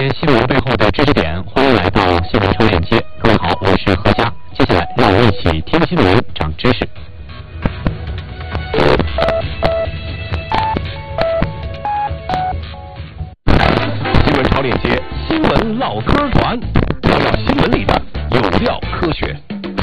新闻背后的知识点，欢迎来到新闻超链接。各位好，我是何佳。接下来让我们一起听新闻，长知识。新闻超链接，新闻唠嗑团，聊聊新闻里的有料科学。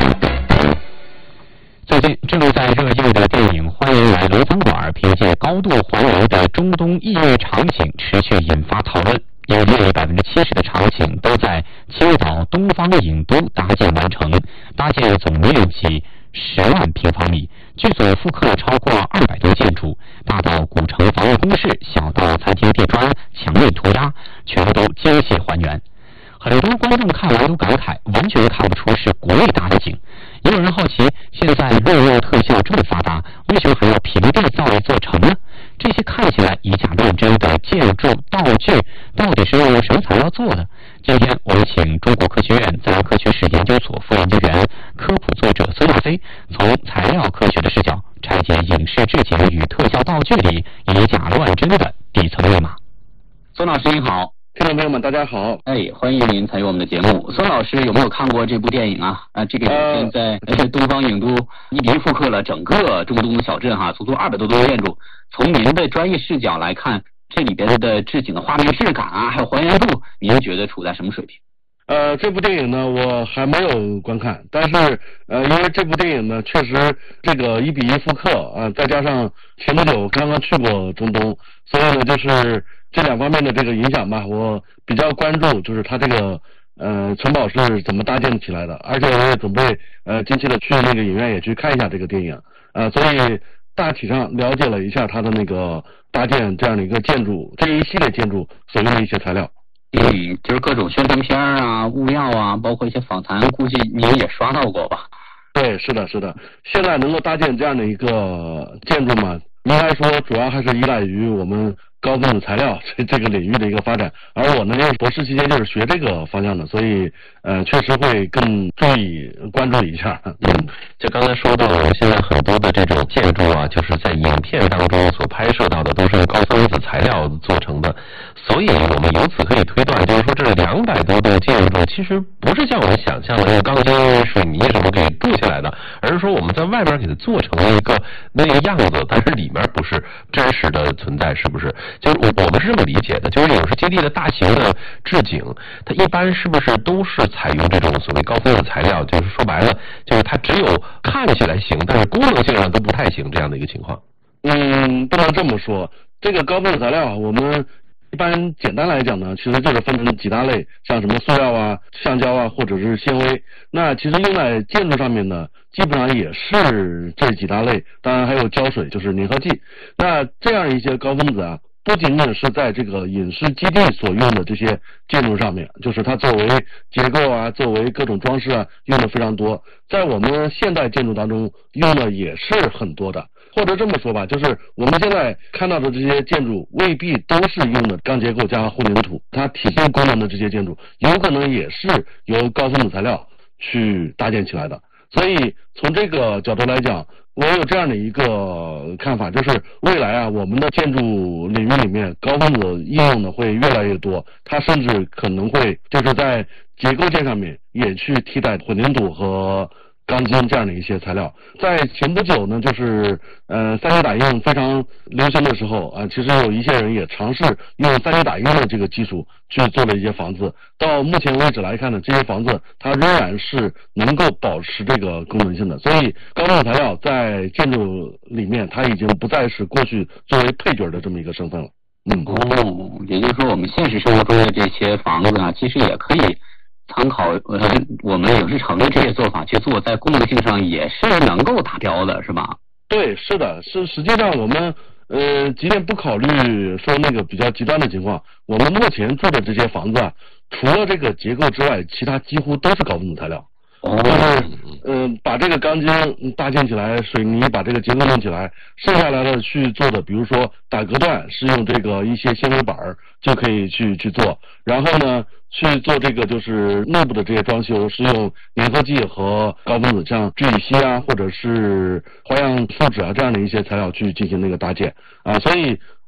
最近正在热映的电影《欢迎来罗餐馆》，凭借高度还原的中东异域场景，持续引发讨论。有约70%的场景都在青岛东方影都搭建完成，搭建总面积10万平方米，剧组复刻超过200多建筑，大到古城防务工事，小到餐厅地砖、墙面涂鸦，全都精细还原。很多观众看完都感慨，完全看不出是国内搭的景。也有人好奇，现在肉肉特效这么发达，为什么还要平地造一座城呢？这些看起来以假乱真的建筑道具，到底是用什么材料做的？今天我们请中国科学院自然科学史研究所副研究员、科普作者孙亚飞，从材料科学的视角拆解影视置景与特效道具里以假乱真的底层密码。孙老师您好。 听众朋友们，大家好！ 欢迎您参与我们的节目。孙老师有没有看过这部电影啊？这个影片在东方影都1比1复刻了整个中东的小镇哈，足足200多座建筑。从您的专业视角来看，这里边的置景的画面质感啊，还有还原度，您觉得处在什么水平？ 这部电影呢，我还没有观看，但是因为这部电影呢，确实这个1比1复刻啊，再加上前不久刚刚去过中东，所以呢，就是这两方面的这个影响吧，我比较关注，就是它这个城堡是怎么搭建起来的，而且我也准备近期的去那个影院也去看一下这个电影，所以大体上了解了一下它的那个搭建这样的一个建筑，这一系列建筑所用的一些材料。 就是各种宣传片啊、物料啊，包括一些访谈，估计您也刷到过吧？ 对，是的，是的。现在能够搭建这样的一个建筑嘛，应该说主要还是依赖于我们高分子材料这个领域的一个发展。而我呢，因为博士期间就是学这个方向的，所以确实会更注意关注一下。 就刚才说到了，现在很多的这种建筑啊，就是在影片当中所拍摄到的都是高分子材料做成的，所以我们由此可以推断，就是说这200多栋建筑其实不是像我们想象的用钢筋、水泥什么给筑起来的，而是说我们在外面给它做成了一个那个样子，但是里面不是真实的存在，是不是？就是我们是这么理解的，就是影视基地的大型的置景，它一般是不是都是采用这种所谓高分子材料？就是说白了，就是它只有看起来行，但是功能性上都不太行这样的一个情况。 不能这么说。这个高分子材料，我们一般简单来讲呢，其实就是分成几大类，像什么塑料啊、橡胶啊，或者是纤维。那其实用在建筑上面呢，基本上也是这几大类，当然还有胶水，就是粘合剂。那这样一些高分子啊，不仅仅是在这个影视基地所用的这些建筑上面，就是它作为结构啊，作为各种装饰啊，用的非常多。在我们现代建筑当中用的也是很多的。或者这么说吧，就是我们现在看到的这些建筑未必都是用的钢结构加混凝土，它体现功能的这些建筑有可能也是由高分子材料去搭建起来的。所以从这个角度来讲，我有这样的一个看法，就是未来啊，我们的建筑领域里面高分子应用的会越来越多，它甚至可能会就是在结构件上面也去替代混凝土和钢筋这样的一些材料。在前不久呢，就是3D 打印非常流行的时候啊，其实有一些人也尝试用3D 打印的这个技术去做了一些房子。到目前为止来看呢，这些房子它仍然是能够保持这个功能性的。所以高分子材料在建筑里面，它已经不再是过去作为配角的这么一个身份了。 也就是说，我们现实生活中的这些房子啊，其实也可以参考我们影视城的这些做法去做，在功能性上也是能够达标的，是吧？ 对，是的，实际上我们即便不考虑说那个比较极端的情况，我们目前住的这些房子啊，除了这个结构之外，其他几乎都是高分子材料。就是把这个钢筋搭建起来，水泥把这个结构弄起来，剩下来的去做的，比如说打隔断是用这个一些纤维板就可以去做，然后呢去做这个就是内部的这些装修是用粘合剂和高分子像聚乙烯啊或者是花样树脂啊这样的一些材料去进行那个搭建啊，所以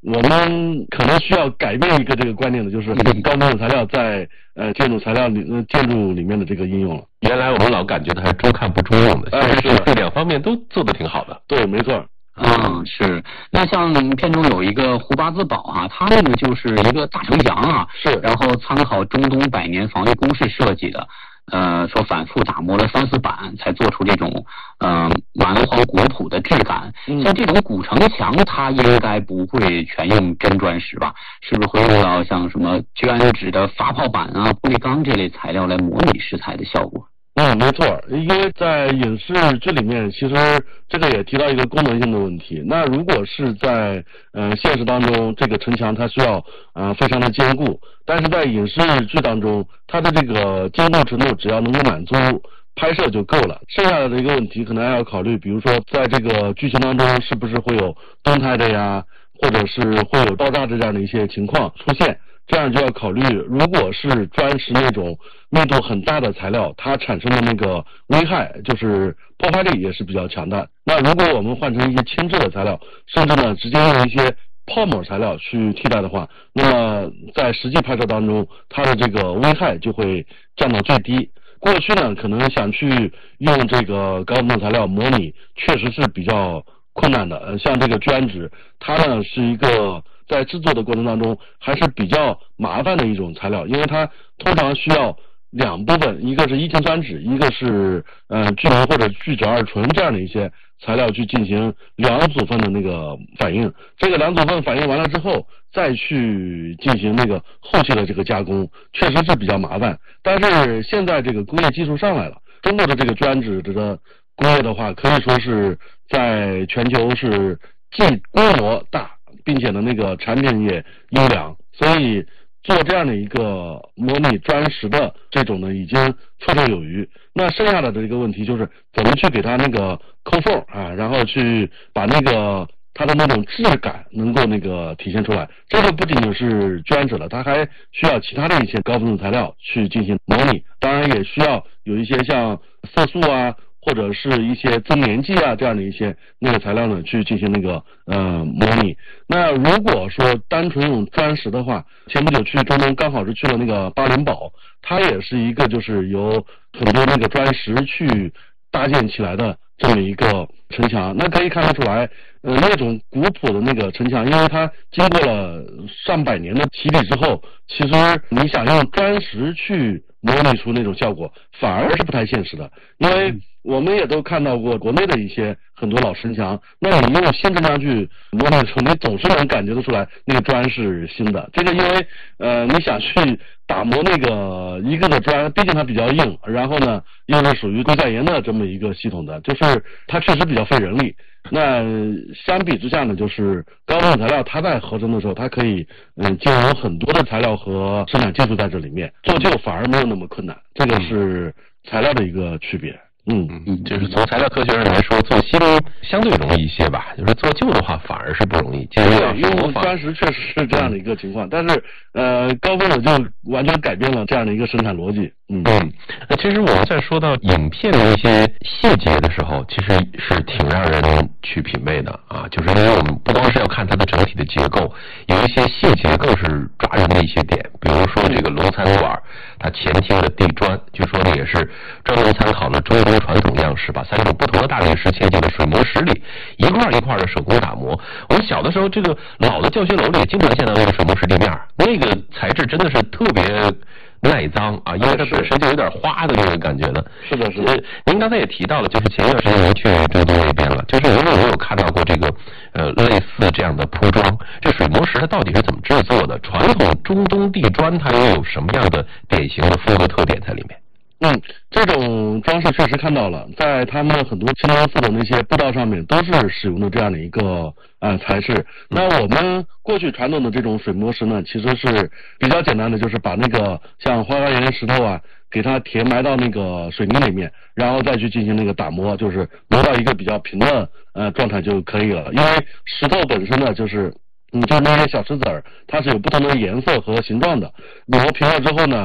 我们可能需要改变一个这个观念的，就是高分子材料在建筑材料建筑里面的这个应用了。 原来我们老感觉它还中看不中用的，其实是两方面都做得挺好的。 对，没错。 是。那像片中有一个胡八字堡啊，它那个就是一个大城墙啊， 是， 然后参考中东百年防御工事设计的。说反复打磨了3、4板才做出这种蛮荒古朴的质感。像这种古城墙，它应该不会全用真砖石吧？是不是会用到像什么绢纸的发泡板啊、玻璃钢这类材料来模拟石材的效果？ 没错，因为在影视剧里面，其实这个也提到一个功能性的问题。那如果是在现实当中，这个城墙它需要非常的坚固，但是在影视剧当中，它的这个坚固程度只要能够满足拍摄就够了。剩下的一个问题可能还要考虑，比如说在这个剧情当中是不是会有动态的呀，或者是会有爆炸这样的一些情况出现。这样就要考虑，如果是砖石那种密度很大的材料，它产生的那个危害，就是破坏力也是比较强的。那如果我们换成一些轻质的材料，甚至呢直接用一些泡沫材料去替代的话，那么在实际拍摄当中，它的这个危害就会降到最低。过去呢，可能想去用这个高分子材料模拟，确实是比较困难的。像这个绢纸，它呢是一个在制作的过程当中还是比较麻烦的一种材料，因为它通常需要2部分，一个是1氢酸酯，一个是聚醚或者聚酯二醇这样的一些材料去进行2组分的那个反应。这个2组分反应完了之后，再去进行那个后期的这个加工，确实是比较麻烦。但是现在这个工业技术上来了，中国的这个绢纸的工业的话，可以说是在全球是既规模大，并且呢那个产品也优良，所以做这样的一个模拟砖石的这种呢已经绰绰有余。那剩下的这个问题就是怎么去给它那个抠缝啊，然后去把那个它的那种质感能够那个体现出来。这个不仅仅是绢纸了，它还需要其他的一些高分子材料去进行模拟，当然也需要有一些像色素啊，或者是一些增粘剂啊这样的一些那个材料呢去进行那个模拟。那如果说单纯用砖石的话，前不久去中东刚好是去了那个巴林堡，它也是一个就是由很多那个砖石去搭建起来的这么一个城墙。那可以看得出来那种古朴的那个城墙，因为它经过了上百年的洗礼之后，其实你想用砖石去模拟出那种效果反而是不太现实的。因为我们也都看到过国内的一些很多老城墙，那你用新城墙去模拟出，你总是能感觉得出来那个砖是新的。这个因为你想去打磨那个一个的砖，毕竟它比较硬，然后呢又是属于硅酸盐的这么一个系统的，就是它确实比较费人力。那相比之下呢，就是高分子材料它在合成的时候，它可以兼容很多的材料和生产技术在这里面，做旧反而没有那么困难，这个是材料的一个区别。 就是从材料科学上来说，做新相对容易一些吧，就是做旧的话反而是不容易。 对，用砖石确实是这样的一个情况，但是高分子就完全改变了这样的一个生产逻辑。 那其实我们在说到影片的一些细节的时候，其实是挺让人去品味的啊，就是因为我们不光是要看它的整体的结构，有一些细节更是抓人的一些点，比如说这个楼餐馆，它前厅的地砖，据说呢也是专门参考了中东传统样式，把3种不同的大理石嵌进了水磨石里，一块一块的手工打磨。我们小的时候，这个老的教学楼里经常见到那个水磨石地面，那个材质真的是特别耐脏啊，因为它本身就有点花的那个感觉的。 是的。 您刚才也提到了，就是前一段时间您去中东那边了，就是您有没有看到过这个类似这样的铺装？这水磨石它到底是怎么制作的？传统中东地砖它又有什么样的典型的风格特点在里面？ 这种装饰确实看到了，在他们很多清真寺的那些步道上面都是使用的这样的一个材质。那我们过去传统的这种水磨石呢，其实是比较简单的，就是把那个像花岗岩石头啊，给它填埋到那个水泥里面，然后再去进行那个打磨，就是磨到一个比较平的状态就可以了。因为石头本身呢，就是就是那些小石子儿，它是有不同的颜色和形状的，磨平了之后呢，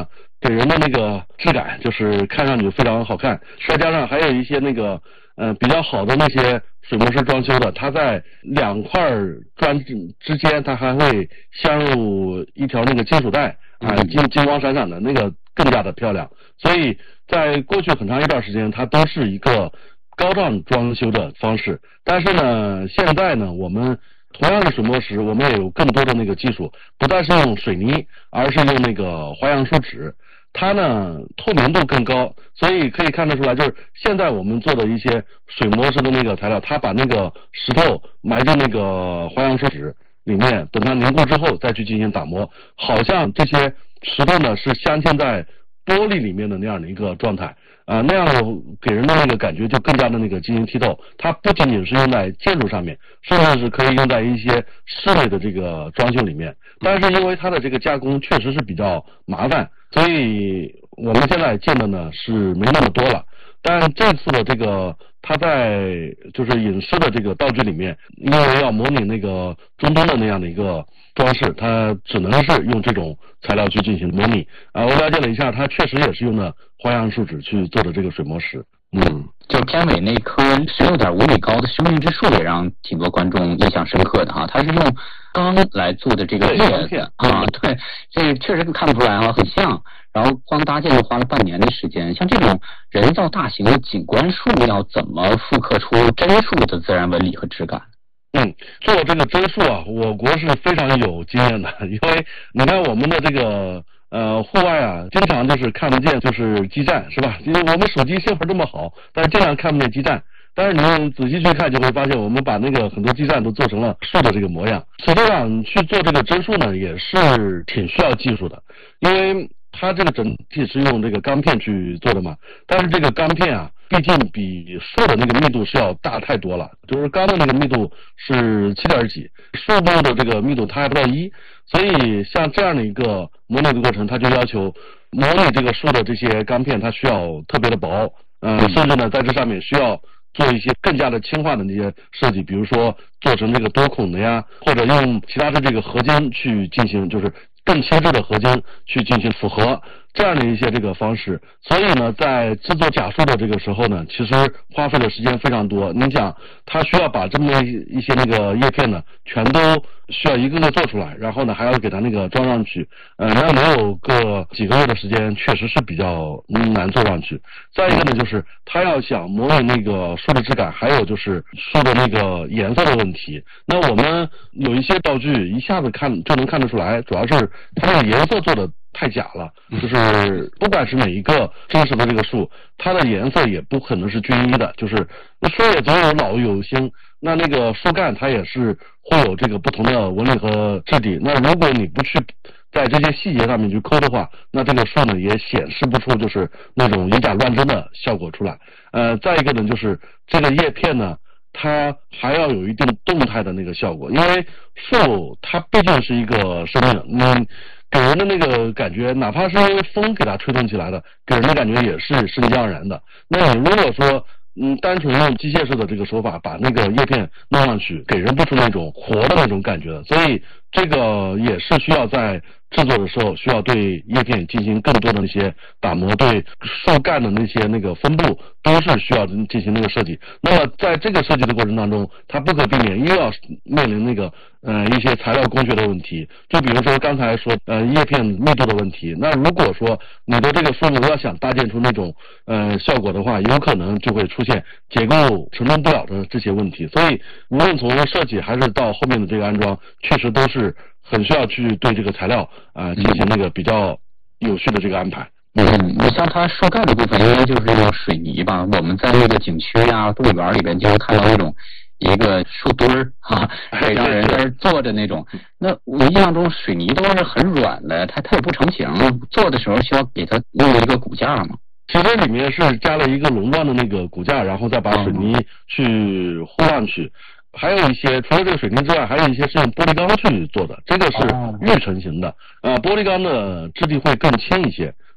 给人的那个质感就是看上去非常好看，再加上还有一些那个比较好的那些水磨石装修的，它在2块砖之间，它还会镶入一条那个金属带金光闪闪的，那个更加的漂亮。所以在过去很长一段时间，它都是一个高档装修的方式。但是呢，现在呢，我们同样的水磨石，我们也有更多的那个技术，不但是用水泥，而是用那个花样树脂。它呢透明度更高，所以可以看得出来，就是现在我们做的一些水磨石的那个材料，它把那个石头埋在那个花样树脂里面，等它凝固之后再去进行打磨，好像这些石头呢是镶嵌在玻璃里面的那样的一个状态那样给人的那个感觉就更加的那个晶莹剔透。它不仅仅是用在建筑上面，甚至是可以用在一些室内的这个装修里面。但是因为它的这个加工确实是比较麻烦，所以我们现在见的呢是没那么多了。但这次的这个它在就是影视的这个道具里面，因为要模拟那个中东的那样的一个装饰，它只能是用这种材料去进行模拟我了解了一下，它确实也是用的花样树脂去做的这个水磨石。 就片尾那棵16.5米高的生命之树也让挺多观众印象深刻的哈，它是用钢来做的这个叶子对，这确实看不出来很像。然后光搭建就花了半年的时间。像这种人造大型的景观树，要怎么复刻出真树的自然纹理和质感？ 做这个真树我国是非常有经验的，因为你看我们的这个户外经常就是看不见就是基站，是吧？因为我们手机信号这么好，但是经常看不见基站。但是你们仔细去看，就会发现我们把那个很多基站都做成了树的这个模样。实际上去做这个真树呢，也是挺需要技术的，因为它这个整体是用这个钢片去做的嘛，但是这个钢片毕竟比树的那个密度是要大太多了，就是钢的那个密度是7点几，树木的这个密度它还不到1，所以像这样的一个模拟的过程，它就要求模拟这个树的这些钢片，它需要特别的薄，甚至呢在这上面需要做一些更加的轻化的那些设计，比如说做成这个多孔的呀，或者用其他的这个合金去进行，就是更轻质的合金去进行复合这样的一些这个方式。所以呢，在制作假树的这个时候呢，其实花费的时间非常多。你想，它需要把这么一些那个叶片呢，全都需要一个个做出来，然后呢还要给它那个装上去，要能有个几个月的时间，确实是比较难做上去。再一个呢，就是它要想模拟那个树的质感，还有就是树的那个颜色的问题。那我们有一些道具一下子就能看得出来，主要是它那个颜色做的太假了，就是不管是哪一个真实的这个树，它的颜色也不可能是均一的，就是树也总有老有新，那个树干它也是会有这个不同的纹理和质地。那如果你不去在这些细节上面去抠的话，那这个树呢也显示不出就是那种以假乱真的效果出来。再一个呢，就是这个叶片呢，它还要有一定动态的那个效果，因为树它毕竟是一个生命，给人的那个感觉，哪怕是因为风给它吹动起来的，给人的感觉也是生机盎然的。那你如果说单纯用机械式的这个手法把那个叶片弄上去，给人不出那种活的那种感觉的。所以这个也是需要在制作的时候需要对叶片进行更多的那些打磨，对树干的那些那个分布都是需要进行那个设计。那么在这个设计的过程当中，它不可避免又要面临那个一些材料工学的问题，就比如说刚才说叶片密度的问题。那如果说你的这个树木要想搭建出那种效果的话，有可能就会出现结构承担不了的这些问题。所以无论从设计还是到后面的这个安装，确实都是很需要去对这个材料进行那个比较有序的这个安排。 你像它树干的部分，应该就是用水泥吧？我们在那个景区动物园里边就会看到那种一个树墩儿让人在这坐着那种。那我印象中水泥都是很软的，它也不成型，做的时候需要给它用一个骨架嘛。 其实里面是加了一个笼状的那个骨架，然后再把水泥去糊上去。还有一些除了这个水泥之外，还有一些是用玻璃钢去做的，这个是预成型的。玻璃钢的质地会更轻一些，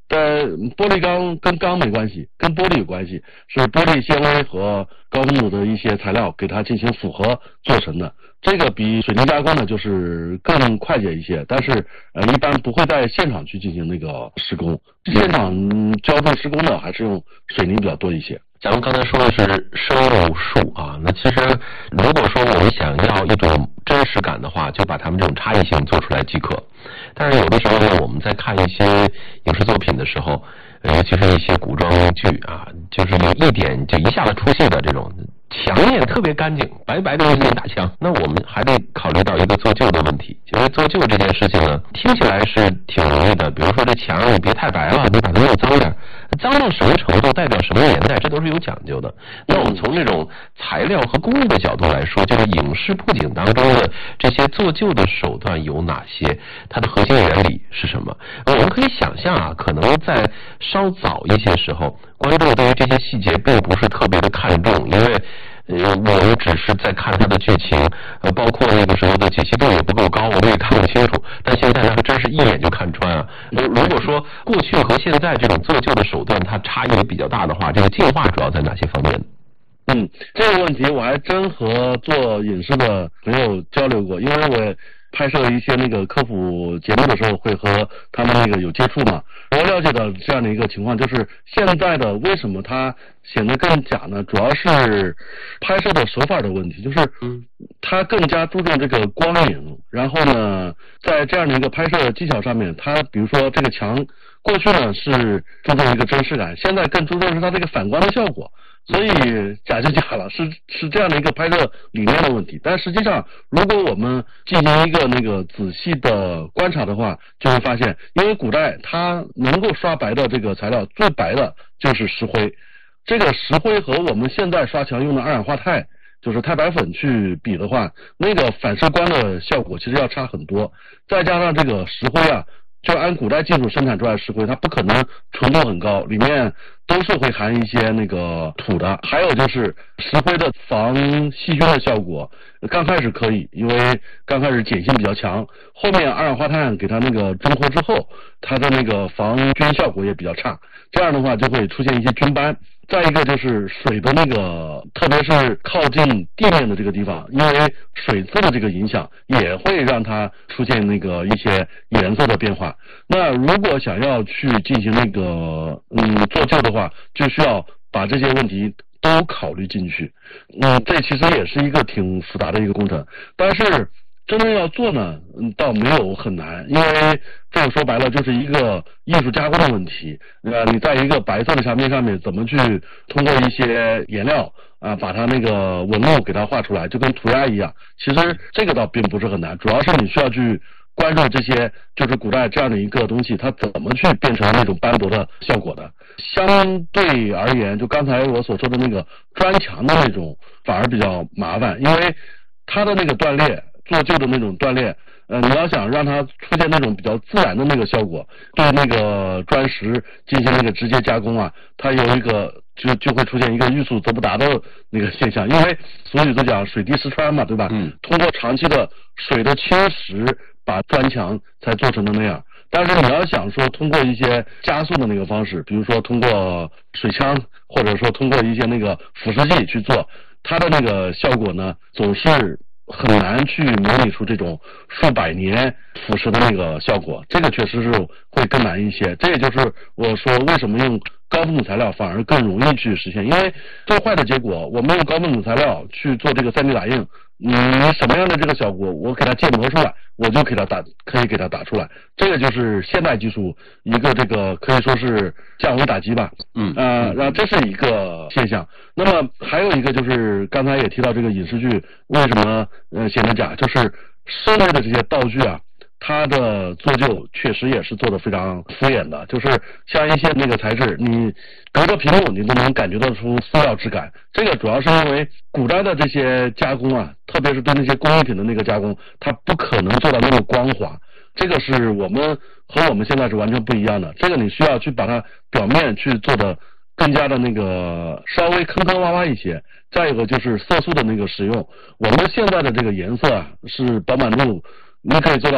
但玻璃钢跟钢没关系，跟玻璃有关系，是玻璃纤维和高分子的一些材料给它进行复合做成的。这个比水泥加工呢就是更快捷一些，但是一般不会在现场去进行那个施工，现场浇筑施工的还是用水泥比较多一些。 咱们刚才说的是生物术啊，那其实如果说我们想要一种真实感的话，就把它们这种差异性做出来即可。但是有的时候呢，我们在看一些影视作品的时候，尤其是一些古装剧啊，就是有一点就一下子出戏的这种，墙面特别干净，白白的一面大墙。那我们还得考虑到一个做旧的问题，因为做旧这件事情呢，听起来是挺容易的。比如说这墙你别太白了，你把它弄脏点，脏到什么程度代表什么年代，这都是有讲究的。那我们从这种材料和工艺的角度来说，就是影视布景当中的这些做旧的手段有哪些？它的核心原理是什么？我们可以想象啊，可能在稍早一些时候，观众对于这些细节并不是特别的看重，因为我们只是在看它的剧情，包括那个时候的解析度也不够高，我们也看不清楚。但现在它真是一眼就看穿啊！如果说过去和现在这种做旧的手段它差异也比较大的话，这个进化主要在哪些方面？ 这个问题我还真和做影视的朋友交流过，因为我拍摄一些那个科普节目的时候会和他们那个有接触嘛，我了解到这样的一个情况，就是现在的为什么它显得更假呢？主要是拍摄的手法的问题，就是它更加注重这个光影，然后呢，在这样的一个拍摄技巧上面，它比如说这个墙过去呢是注重一个真实感，现在更注重是它这个反光的效果。所以假就假了，是这样的一个拍摄理念的问题。但实际上，如果我们进行一个那个仔细的观察的话，就会发现，因为古代它能够刷白的这个材料最白的就是石灰，这个石灰和我们现在刷墙用的二氧化钛，就是钛白粉去比的话，那个反射光的效果其实要差很多。再加上这个石灰啊，就按古代技术生产出来的石灰，它不可能纯度很高，里面都是会含一些那个土的。还有就是石灰的防细菌的效果，刚开始可以，因为刚开始碱性比较强，后面二氧化碳给它那个中和之后，它的那个防菌效果也比较差，这样的话就会出现一些菌斑。再一个就是水的那个，特别是靠近地面的这个地方，因为水渍的这个影响，也会让它出现那个一些颜色的变化。那如果想要去进行那个做旧的话，就需要把这些问题都考虑进去。这其实也是一个挺复杂的一个工程，但是真正要做呢，倒没有很难，因为这个说白了就是一个艺术加工的问题。你在一个白色的墙面上面怎么去通过一些颜料把它那个纹路给它画出来，就跟涂鸦一样。其实这个倒并不是很难，主要是你需要去关注这些，就是古代这样的一个东西，它怎么去变成那种斑驳的效果的。相对而言，就刚才我所说的那个砖墙的那种反而比较麻烦，因为它的那个断裂，做旧的那种断裂，你要想让它出现那种比较自然的那个效果，对那个砖石进行那个直接加工啊，它有一个就会出现一个欲速则不达的那个现象，因为俗语都讲水滴石穿嘛，对吧？通过长期的水的侵蚀，把砖墙才做成的那样。但是你要想说通过一些加速的那个方式，比如说通过水枪，或者说通过一些那个腐蚀剂去做，它的那个效果呢，总是很难去模拟出这种数百年腐蚀的那个效果，这个确实是会更难一些。这也就是我说为什么用高分子材料反而更容易去实现，因为最坏的结果，我们用高分子材料去做这个 3D 打印，你什么样的这个效果，我给它建模出来，我就可以给它打出来。这个就是现代技术一个这个可以说是降维打击吧。然后这是一个现象。那么还有一个就是刚才也提到这个影视剧为什么显得假，就是室内的这些道具啊，它的做旧确实也是做得非常敷衍的，就是像一些那个材质，你隔着屏幕你都能感觉到出塑料质感。这个主要是因为古代的这些加工啊，特别是对那些工艺品的那个加工，它不可能做到那么光滑。这个是我们和我们现在是完全不一样的。这个你需要去把它表面去做的更加的那个稍微坑坑洼洼一些。再一个就是色素的那个使用，我们现在的这个颜色啊是饱满度，你可以做到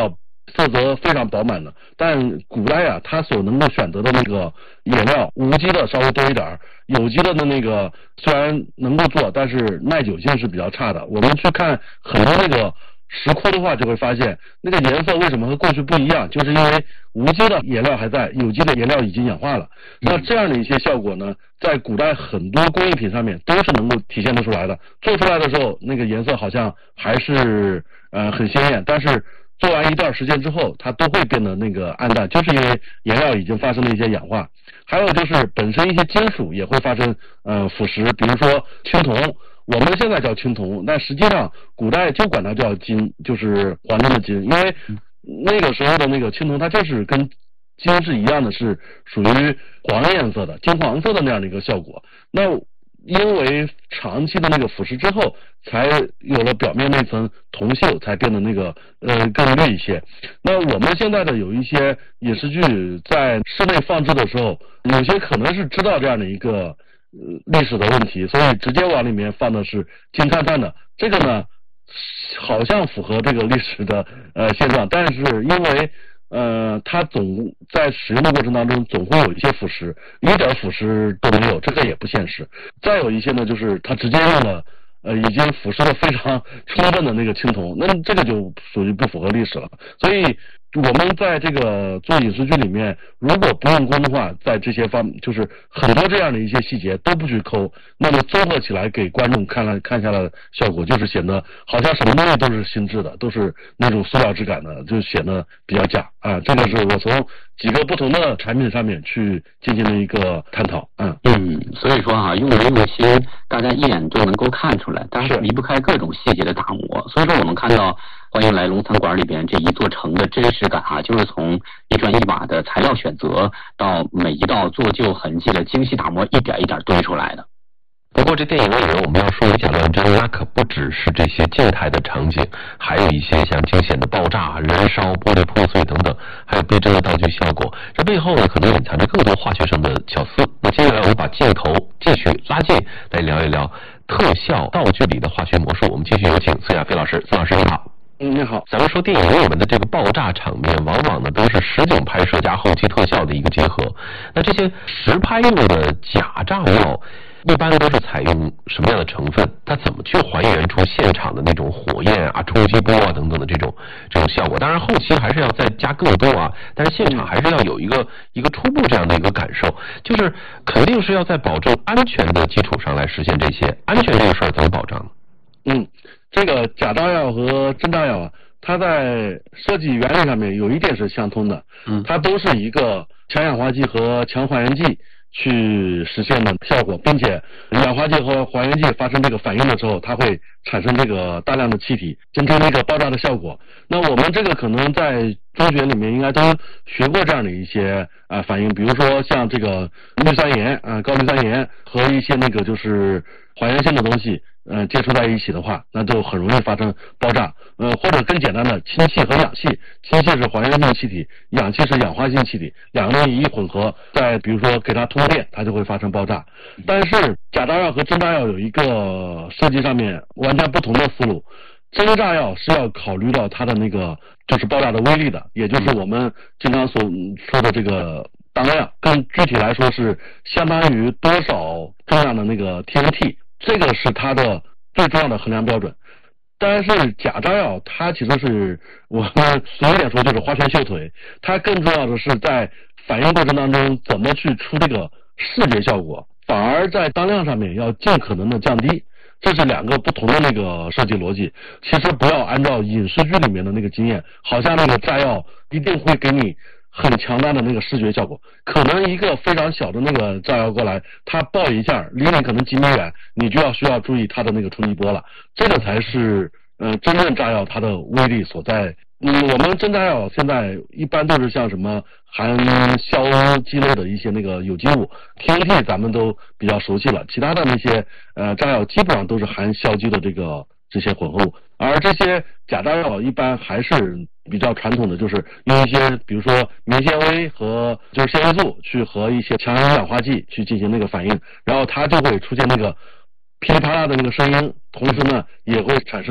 色泽非常饱满的。但古代啊，它所能够选择的那个颜料，无机的稍微多一点，有机的那个虽然能够做，但是耐久性是比较差的。我们去看很多那个石窟的话，就会发现那个颜色为什么和过去不一样，就是因为无机的颜料还在，有机的颜料已经氧化了。那这样的一些效果呢，在古代很多工艺品上面都是能够体现得出来的。做出来的时候，那个颜色好像还是很鲜艳，但是做完一段时间之后，它都会变得那个暗淡，就是因为颜料已经发生了一些氧化。还有就是本身一些金属也会发生腐蚀，比如说青铜。我们现在叫青铜，但实际上古代就管它叫金，就是黄金的金，因为那个时候的那个青铜它就是跟金是一样的，是属于黄颜色的、金黄色的那样的一个效果。那因为长期的那个腐蚀之后，才有了表面那层铜锈，才变得那个更绿一些。那我们现在的有一些影视剧在室内放置的时候，有些可能是知道这样的一个历史的问题，所以直接往里面放的是金灿灿的，这个呢好像符合这个历史的现状，但是因为它总在使用的过程当中总会有一些腐蚀，一点腐蚀都没有，这个也不现实。再有一些呢，就是它直接用了已经腐蚀的非常充分的那个青铜，那这个就属于不符合历史了。所以我们在这个做影视剧里面，如果不用功的话，在这些方就是很多这样的一些细节都不去抠，那么综合起来给观众看下来的效果，就是显得好像什么东西都是新制的，都是那种塑料质感的，就显得比较假啊。这个是我从几个不同的产品上面去进行了一个探讨。 所以说用人用心，大家一眼就能够看出来，但是离不开各种细节的打磨。所以说我们看到欢迎来龙餐馆里边这一座城的真实感就是从一砖一瓦的材料选择到每一道做旧痕迹的精细打磨，一点一点堆出来的。 不过这电影里面我们要说以假乱真，那可不只是这些静态的场景，还有一些像惊险的爆炸、燃烧、玻璃破碎等等，还有逼真的道具效果。这背后呢，可能隐藏着更多化学上的巧思。那接下来我们把镜头继续拉近，来聊一聊特效道具里的化学魔术。我们继续有请孙亚飞老师。孙老师你好。 你好。 咱们说电影里面的这个爆炸场面，往往呢都是实景拍摄加后期特效的一个结合。那这些实拍用的假炸药一般都是采用什么样的成分？它怎么去还原出现场的那种火焰啊、冲击波啊等等的这种效果？当然后期还是要再加更多啊，但是现场还是要有一个初步这样的一个感受，就是肯定是要在保证安全的基础上来实现这些。安全这个事儿怎么保障？ 这个假炸药和真炸药啊，它在设计原理上面有一点是相通的，它都是一个强氧化剂和强还原剂去实现的效果，并且氧化剂和还原剂发生这个反应的时候，它会产生这个大量的气体，形成一个爆炸的效果。那我们这个可能在中学里面应该都学过这样的一些反应，比如说像这个氯酸盐高氯酸盐和一些那个就是还原性的东西接触在一起的话，那就很容易发生爆炸。或者更简单的氢气和氧气，氢气是还原性气体，氧气是氧化性气体，两个东西一混合，再比如说给它通电，它就会发生爆炸。但是假炸药和真炸药有一个设计上面完全不同的思路。真炸药是要考虑到它的那个就是爆炸的威力的，也就是我们经常所说的这个当量，更具体来说是相当于多少重量的那个 TNT， 这个是它的最重要的衡量标准。但是假炸药它其实是我们俗一点说就是花拳绣腿，它更重要的是在反应过程当中怎么去出这个视觉效果，反而在当量上面要尽可能的降低。这是两个不同的那个设计逻辑。其实不要按照影视剧里面的那个经验，好像那个炸药一定会给你很强大的那个视觉效果，可能一个非常小的那个炸药过来，它爆一下离你可能几米远，你就需要注意它的那个冲击波了，这个才是真正炸药它的威力所在。我们真炸药现在一般都是像什么含硝基类的一些那个有机物 TNT 咱们都比较熟悉了，其他的那些炸药基本上都是含硝基的这些混合物，而这些假炸药一般还是比较传统的，就是用一些比如说棉纤维和就是纤维素去和一些强氧化剂去进行那个反应，然后它就会出现那个噼里啪啦的那个声音，同时呢也会产生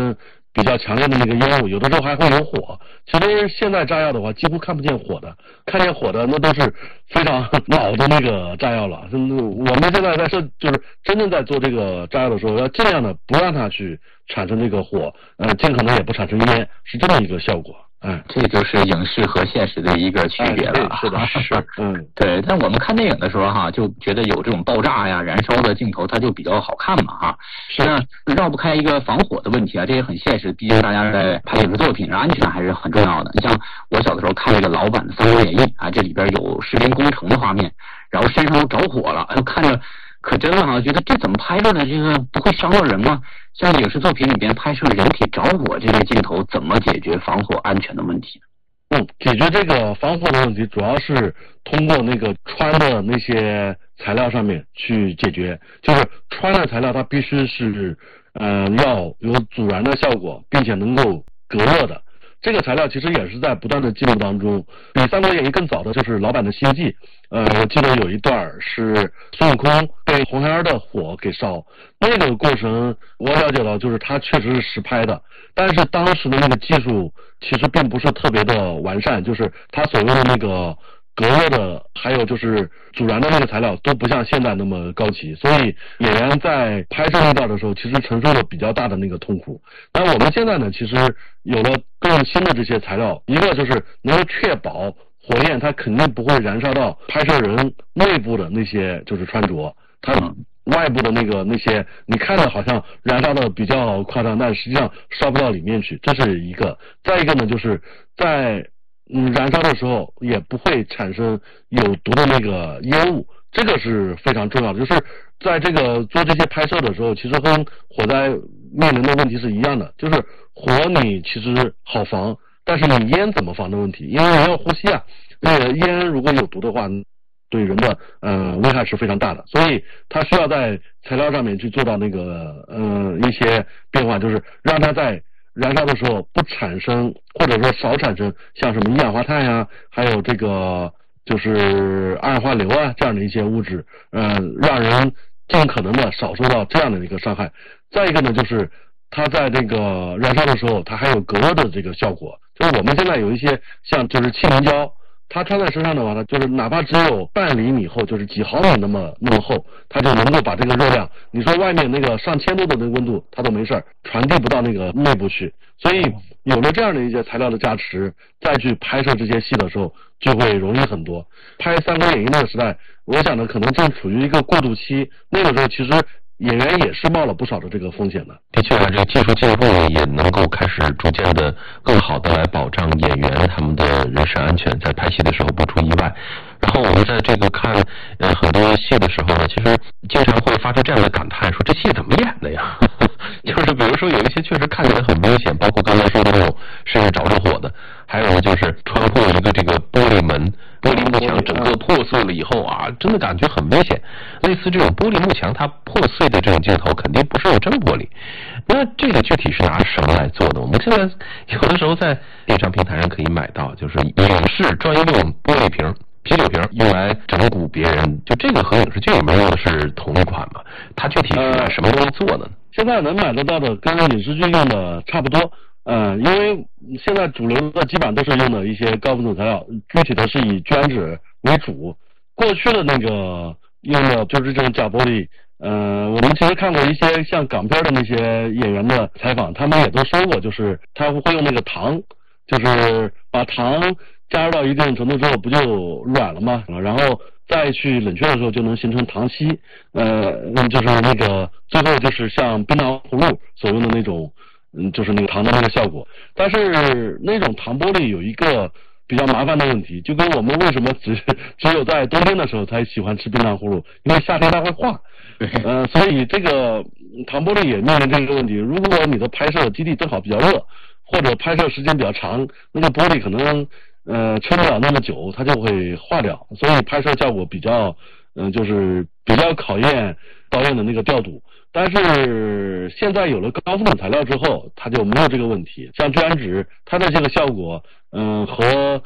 比较强烈的那个烟雾，有的时候还会有火。其实现在炸药的话，几乎看不见火的，看见火的那都是非常老的那个炸药了。我们现在就是真正在做这个炸药的时候，要尽量的不让它去产生这个火，尽可能也不产生烟，是这么一个效果。 这就是影视和现实的一个区别了。 是的，是， 对。但我们看电影的时候哈，就觉得有这种爆炸呀、燃烧的镜头，它就比较好看嘛哈。 是。 那绕不开一个防火的问题啊，这也很现实。毕竟大家在拍影视作品，安全还是很重要的。你像我小的时候看那个老版的《三国演义》啊，这里边有士兵攻城的画面，然后身上都着火了，看着可真了啊！觉得这怎么拍的呢？这个不会伤到人吗？像影视作品里边拍摄人体着火这些镜头，怎么解决防火安全的问题？ 解决这个防火的问题，主要是通过那个穿的那些材料上面去解决。就是穿的材料，它必须是要有阻燃的效果，并且能够隔热的。这个材料其实也是在不断的进步当中。比《三国演义》更早的就是老版的《西游记》，我记得有一段是孙悟空被红孩儿的火给烧，那个过程我了解到，就是他确实是实拍的，但是当时的那个技术其实并不是特别的完善，就是他所用的那个隔热的，还有就是阻燃的那个材料都不像现在那么高级，所以演员在拍摄那段的时候，其实承受了比较大的那个痛苦。但我们现在呢，其实有了更新的这些材料，一个就是能够确保火焰它肯定不会燃烧到拍摄人内部的那些就是穿着，它外部的那些你看着好像燃烧的比较夸张，但实际上烧不到里面去，这是一个。再一个呢，就是在燃烧的时候也不会产生有毒的那个烟雾，这个是非常重要的。就是在这个做这些拍摄的时候，其实跟火灾面临的问题是一样的，就是火你其实好防，但是你烟怎么防的问题，因为人要呼吸啊，那个烟如果有毒的话，对人的危害是非常大的，所以它需要在材料上面去做到那个一些变化，就是让它在燃烧的时候不产生，或者说少产生像什么一氧化碳呀，还有这个就是二氧化硫啊这样的一些物质，让人尽可能的少受到这样的一个伤害。再一个呢，就是它在这个燃烧的时候，它还有隔热的这个效果。就是我们现在有一些像就是气凝胶，它穿在身上的话呢，就是哪怕只有半厘米厚，就是几毫米那么厚，它就能够把这个热量，你说外面那个上千度的那个温度，它都没事，传递不到那个内部去。所以有了这样的一些材料的加持，再去拍摄这些戏的时候，就会容易很多。拍《三国演义》那个时代，我想呢，可能正处于一个过渡期，那个时候其实演员也是冒了不少的这个风险的。 的确啊，这个技术进步也能够开始逐渐的更好的来保障演员他们的人身安全，在拍戏的时候不出意外。然后我们在这个看很多戏的时候呢，其实经常会发出这样的感叹，说这戏怎么演的呀？就是比如说有一些确实看起来很危险，包括刚才说的那种身上着火的，还有就是穿过一个这个玻璃门、玻璃幕墙整个破碎了以后啊，真的感觉很危险。类似这种玻璃幕墙它破碎的这种镜头，肯定不是用真玻璃。那这个具体是拿什么来做的？我们现在有的时候在电商平台上可以买到，就是影视专用玻璃瓶。啤酒瓶用来整蛊别人，就这个和影视剧里面用的是同一款嘛？它具体是拿什么东西做的呢？ 现在能买得到的跟影视剧用的差不多，因为现在主流的基本上都是用的一些高分子材料，具体的是以聚氨酯为主。过去的那个用的就是这种假玻璃，我们其实看过一些像港片的那些演员的采访，他们也都说过，就是他会用那个糖，就是把糖加热到一定程度之后，不就软了吗？然后再去冷却的时候就能形成糖稀，就是那个最后就是像冰糖葫芦所用的那种，就是那个糖的那个效果。但是那种糖玻璃有一个比较麻烦的问题，就跟我们为什么只有在冬天的时候才喜欢吃冰糖葫芦，因为夏天它会化。所以这个糖玻璃也面临这个问题。如果你的拍摄基地正好比较热，或者拍摄时间比较长，那个玻璃可能撑不了那么久，它就会化掉，所以拍摄效果比较就是比较考验导演的那个调度。但是现在有了高分子材料之后，它就没有这个问题。像聚氨酯，它的这个效果和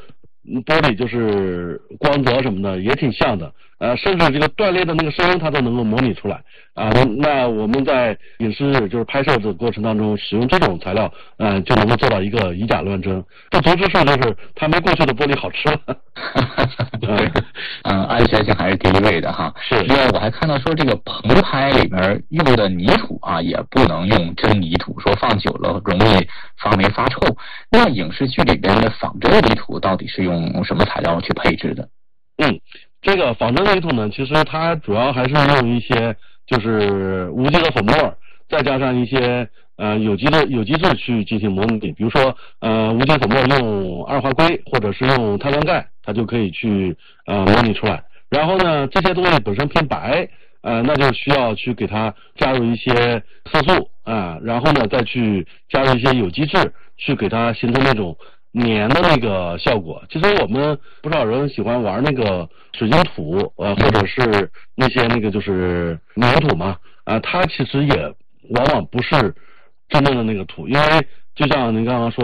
玻璃就是光泽什么的也挺像的，甚至这个断裂的那个声音它都能够模拟出来啊。那我们在影视就是拍摄的过程当中使用这种材料，就能够做到一个以假乱真。不足之处就是它没过去的玻璃好吃了。 对，安全性还是第一位的哈。 是。 另外我还看到说这个棚拍里面用的泥土啊，也不能用真泥土，说放久了容易发霉发臭。那影视剧里边的仿真泥土到底是用什么材料去配置的？ 这个仿真泥土呢，其实它主要还是用一些就是无机的粉末，再加上一些有机质去进行模拟。比如说无机粉末用二化硅或者是用碳酸钙，它就可以去模拟出来。然后呢，这些东西本身偏白，那就需要去给它加入一些色素然后呢再去加入一些有机质，去给它形成那种粘的那个效果。其实我们不少人喜欢玩那个水晶土，或者是那些那个就是粘土嘛，它其实也往往不是真正的那个土，因为就像您刚刚说